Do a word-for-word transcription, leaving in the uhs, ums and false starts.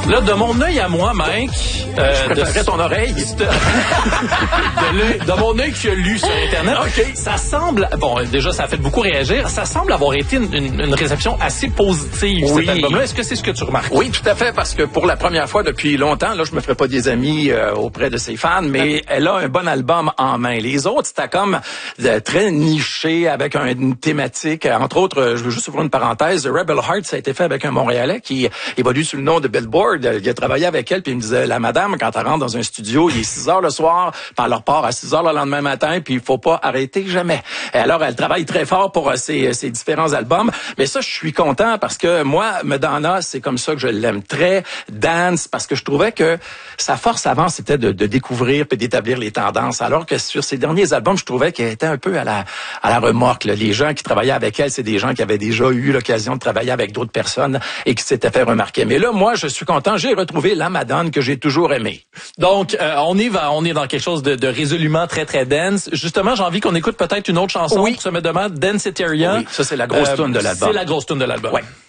Là, de mon œil à moi, Mike... Euh, je préférerais ton oreille. De, de, de mon œil qui a lu sur Internet, okay. Ça semble... Bon, déjà, ça a fait beaucoup réagir. Ça semble avoir été une, une, une réception assez positive, oui. cet album-là. Est-ce que c'est ce que tu remarques? Oui, tout à fait, parce que pour la première fois depuis longtemps, là, je me ferai pas des amis euh, auprès de ses fans, mais elle a un bon album en main. Les autres, c'était comme euh, très niché, avec un, une thématique. Entre autres, je veux juste ouvrir une parenthèse, Rebel Heart, ça a été fait avec un Montréalais qui évolue sous le nom de Billboard. Il a travaillé avec elle, puis il me disait, la madame, quand elle rentre dans un studio, il est six heures le soir, puis elle repart à six heures le lendemain matin, puis il faut pas arrêter jamais. Et alors, elle travaille très fort pour ses, ses différents albums. Mais ça, je suis content parce que moi, Madonna, c'est comme ça que je l'aime. Très dance, parce que je trouvais que sa force avant, c'était de, de découvrir puis d'établir les tendances. Alors que sur ses derniers albums, je trouvais qu'elle était un peu à la, à la remorque. Là. Les gens qui travaillaient avec elle, c'est des gens qui avaient déjà eu l'occasion de travailler avec d'autres personnes et qui s'étaient fait remarquer. Mais là, moi, je suis content. J'ai retrouvé la Madonna que j'ai toujours aimée. Donc, euh, on est on est dans quelque chose de, de résolument très, très dance. Justement, j'ai envie qu'on écoute peut-être une autre chanson oui. pour se mettre demain, Danceteria. Oui, ça, c'est la grosse euh, tune de l'album. C'est la grosse tune de l'album. Ouais.